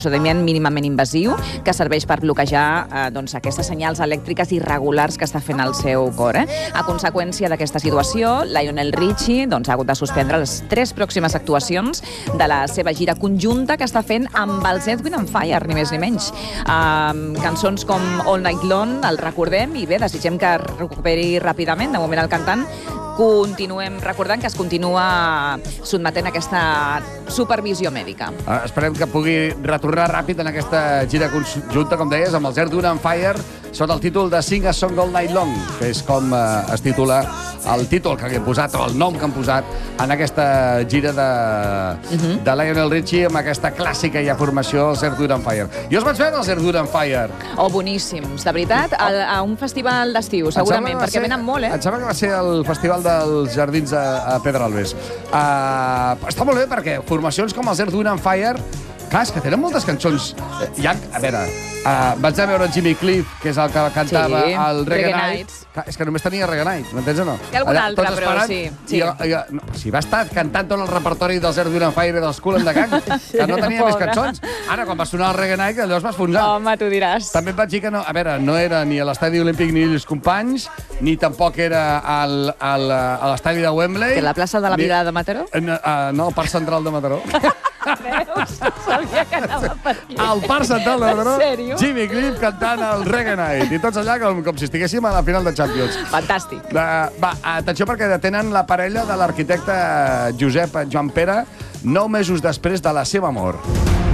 procediment mínimament invasiu que serveix per bloquejar aquestes senyals elèctriques irregulars que està fent el seu cor. A conseqüència d'aquesta situació, Lionel Richie ha hagut de suspendre les 3 pròximes actuacions de la seva gira conjunta que està fent amb els Earth, Wind & Fire, ni més ni menys. Cançons com All Night Long, el recordem, i bé, desitgem que recuperi ràpidament. De moment el cantant continuem recordant que es continua sotmetent a aquesta supervisió mèdica. Esperem que pugui retornar ràpid en aquesta gira conjunta, com deies, amb els Earth, Wind & Fire, sota el títol de Sing a Song All Night Long, que és com es titula el títol que han posat, o el nom que han posat en aquesta gira de Lionel Richie, amb aquesta clàssica ja formació, els Earth, Wind & Fire. Jo els vaig veure, els Earth, Wind & Fire. Oh, boníssims, de veritat, a un festival d'estiu, segurament, perquè venen molt, Em sembla que va ser el Festival dels Jardins a Pedralbes. Està molt bé, perquè formacions com els Earth, Wind & Fire, clar, és que tenen moltes cançons. A veure, vaig a veure Jimmy Cliff, que és el que cantava el Reggae Nights. És que només tenia Reggae Nights, m'entens o no? Hi ha algun altre, però sí. Si va estar cantant tot el repertori dels Earth, Wind & Fire i dels Kool and the Gang, que no tenia més cançons. Ara, quan va sonar el Reggae Night, allò es va esfonsar. Home, tu diràs. També et vaig dir que no, a veure, no era ni a l'estadi olímpic ni els companys, ni tampoc era a l'estadi de Wembley. Que la plaça de la Vila de Mataró? No, al Parc Central de Mataró. Veus? Sabia que anava per aquí. Al Parc Central de Mataró, En sèrio? Jimmy Cliff cantant el Reggae Night. I tots allà com si estiguéssim a la final de Champions. Fantàstic. Va, atenció, perquè detenen la parella de l'arquitecte Josep Joan Pere 9 mesos després de la seva mort.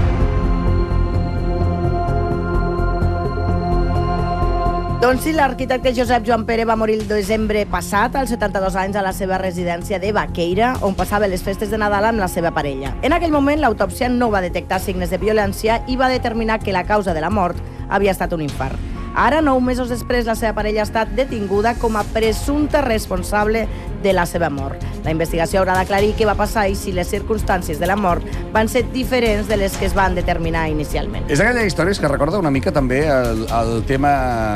Doncs sí, l'arquitecte Josep Joan Pere va morir el desembre passat, als 72 anys, a la seva residència de Baqueira, on passava les festes de Nadal amb la seva parella. En aquell moment, l'autòpsia no va detectar signes de violència i va determinar que la causa de la mort havia estat un infart. Ara, 9 mesos després, la seva parella ha estat detinguda com a presumpta responsable de la seva mort. La investigació haurà d'aclarir què va passar i si les circumstàncies de la mort van ser diferents de les que es van determinar inicialment. És aquella història que recorda una mica també el tema...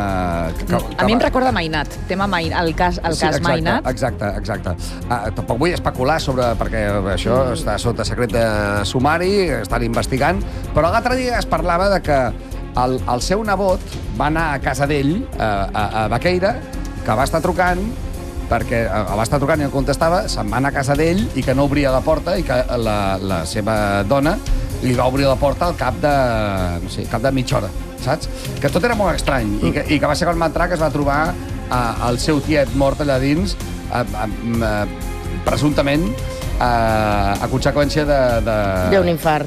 A mi em recorda Mainat, el cas Mainat. Exacte. Tampoc vull especular perquè això està sota secret de sumari, estan investigant, però l'altre dia es parlava de que el seu nebot va anar a casa d'ell, a Baqueira, que va estar trucant, perquè va estar trucant i no contestava, se'n va anar a casa d'ell i que no obria la porta i que la seva dona li va obrir la porta al cap de mitja hora, saps? Que tot era molt estrany i que va ser quan va entrar que es va trobar el seu tiet mort allà dins, presumptament a conseqüència d'un infart.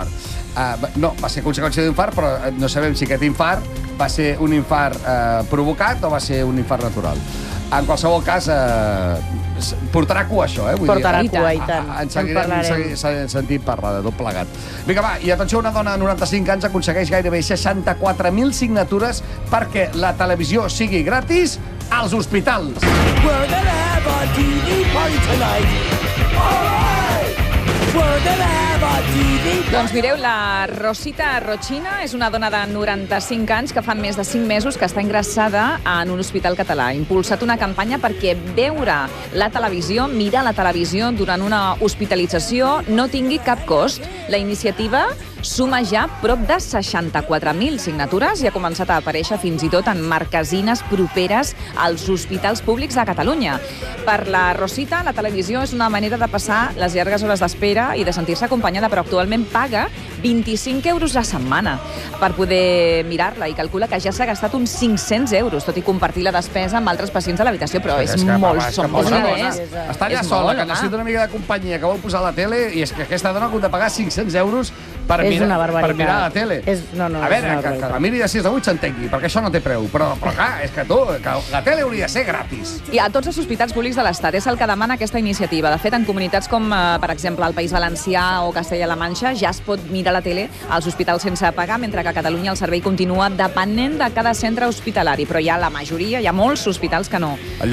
No, va ser conseqüència d'un infart, però no sabem si aquest infart va ser un infart provocat o va ser un infart natural. En qualsevol cas, portarà cua, això, Portarà cua, i tant. En seguirem sentint parlar de tot plegat. Vinga, va, i atenció, una dona de 95 anys aconsegueix gairebé 64.000 signatures perquè la televisió sigui gratis als hospitals. We're gonna have a TV party tonight. All right! We're gonna have a TV party. Doncs mireu, la Rosita Rochina és una dona de 95 anys que fa més de 5 mesos que està ingressada en un hospital català. Ha impulsat una campanya perquè veure la televisió, mirar la televisió durant una hospitalització no tingui cap cost. La iniciativa suma ja prop de 64.000 signatures i ha començat a aparèixer fins i tot en marquesines properes als hospitals públics de Catalunya. Per la Rosita, la televisió és una manera de passar les llargues hores d'espera i de sentir-se acompanyada, però actualment paga 25 euros la setmana per poder mirar-la i calcula que ja s'ha gastat uns 500 euros, tot i compartir la despesa amb altres pacients a l'habitació, però són molts diners. Està allà sola, que necessita una mica de companyia, que vol posar la tele, i és que aquesta dona ha hagut de pagar 500 euros per mirar la tele. A veure, que la miri de 6 a 8 s'entengui, perquè això no té preu, però clar, és que la tele hauria de ser gratis. I a tots els hospitals públics de l'Estat és el que demana aquesta iniciativa. De fet, en comunitats com, per exemple, el País Valencià o Castella-La Manxa ja es pot mirar la tele als hospitals sense pagar, mentre que a Catalunya el servei continua depenent de cada centre hospitalari, però hi ha la majoria, hi ha molts hospitals que no,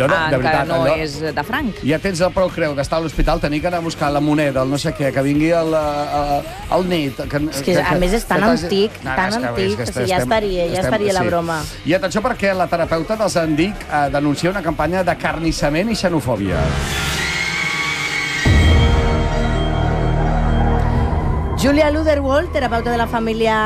és de franc. Ja tens el prou creu d'estar a l'hospital, tenir que anar a buscar la moneda, el no sé què, que vingui el net... És que a més és tan antic, que ja estaria la broma. I atenció perquè la terapeuta dels Andic denuncia una campanya de carnissament i xenofòbia. Julia Luderwold, terapeuta de la família